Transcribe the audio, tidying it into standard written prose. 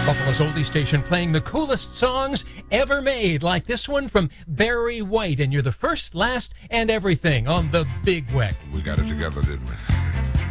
Buffalo's oldie station playing the coolest songs ever made, like this one from Barry White, and you're the first, last, and everything on the Big Weck. We got it together, didn't we?